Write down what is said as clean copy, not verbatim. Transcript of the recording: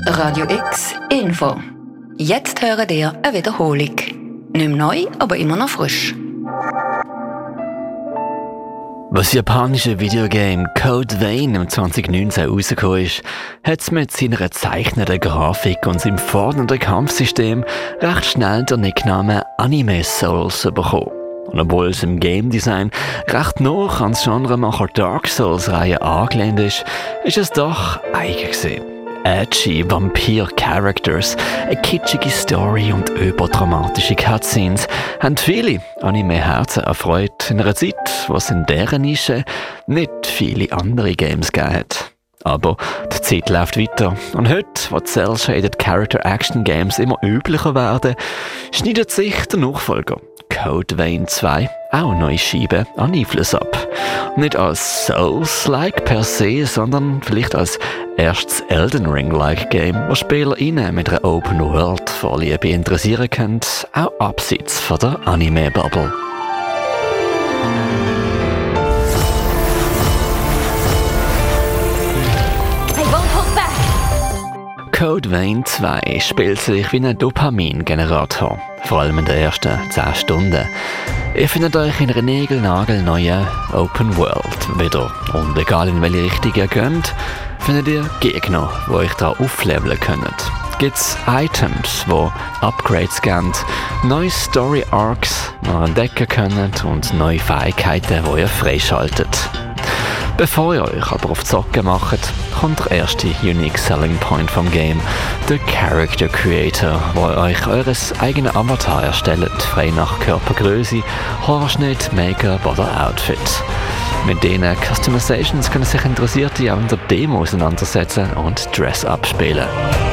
Radio X Info. Jetzt hören ihr eine Wiederholung. Nicht mehr neu, aber immer noch frisch. Was das japanische Videogame Code Vein im 2019 rausgekommen ist, hat es mit seiner zeichnenden Grafik und seinem fordernden Kampfsystem recht schnell den Nicknamen Anime Souls bekommen. Und obwohl es im Game Design recht nah an das Genremacher Dark Souls-Reihe angelehnt ist, ist es doch eigen gewesen. Edgy Vampir-Characters, eine kitschige Story und überdramatische Cutscenes haben viele Anime-Herzen erfreut in einer Zeit, wo es in dieser Nische nicht viele andere Games gegeben hat. Aber die Zeit läuft weiter und heute, wo die Cell-Shaded Character Action Games immer üblicher werden, schneidet sich der Nachfolger Code Vein 2 auch neue Scheiben an Einfluss ab. Nicht als Souls-like per se, sondern vielleicht als erstes Elden Ring-like Game, das SpielerInnen mit einer Open-World-Vorliebe interessieren können, auch abseits von der Anime-Bubble. Code Vein 2 spielt sich wie ein Dopamin-Generator, vor allem in den ersten 10 Stunden. Ihr findet euch in einer niegelnagelneuen Open World wieder. Und egal in welche Richtung ihr geht, findet ihr Gegner, die euch da aufleveln können. Gibt's Items, die Upgrades geben, neue Story Arcs noch entdecken könnt und neue Fähigkeiten, die ihr freischaltet. Bevor ihr euch aber auf Zocken macht, kommt der erste Unique Selling Point vom Game, der Character Creator, wo ihr euch eures eigenen Avatar erstellt, frei nach Körpergröße, Haarschnitt, Make-up oder Outfit. Mit diesen Customizations können sich Interessierte auch in der Demo auseinandersetzen und Dress-Up spielen.